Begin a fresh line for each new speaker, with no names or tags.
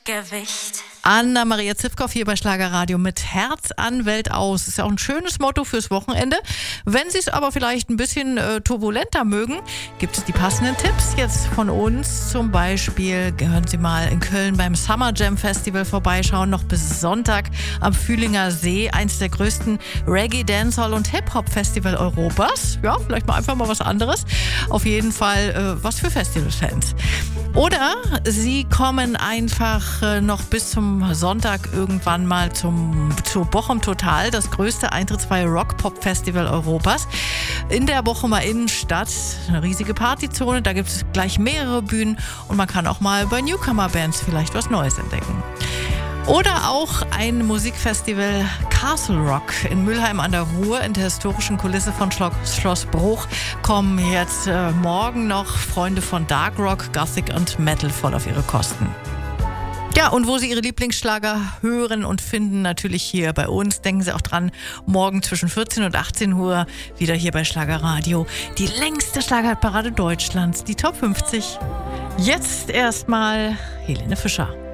Gewicht.
Anna-Maria Zivkow hier bei Schlagerradio mit Herz an, Welt aus. Ist ja auch ein schönes Motto fürs Wochenende. Wenn Sie es aber vielleicht ein bisschen turbulenter mögen, gibt es die passenden Tipps jetzt von uns. Zum Beispiel hören Sie mal in Köln beim Summer Jam Festival vorbeischauen, noch bis Sonntag am Fühlinger See. Eins der größten Reggae, Dancehall und Hip-Hop-Festival Europas. Ja, vielleicht mal einfach mal was anderes. Auf jeden Fall was für Festivalfans. Oder Sie kommen einfach noch bis zum Sonntag irgendwann mal zu Bochum Total, das größte eintrittsfreie Rock-Pop-Festival Europas. In der Bochumer Innenstadt, eine riesige Partyzone, da gibt es gleich mehrere Bühnen und man kann auch mal bei Newcomer-Bands vielleicht was Neues entdecken. Oder auch ein Musikfestival Castle Rock in Mülheim an der Ruhr in der historischen Kulisse von Schloss Bruch kommen jetzt morgen noch Freunde von Dark Rock, Gothic und Metal voll auf ihre Kosten. Ja, und wo Sie Ihre Lieblingsschlager hören und finden, natürlich hier bei uns. Denken Sie auch dran, morgen zwischen 14 und 18 Uhr wieder hier bei Schlagerradio. Die längste Schlagerparade Deutschlands, die Top 50. Jetzt erstmal Helene Fischer.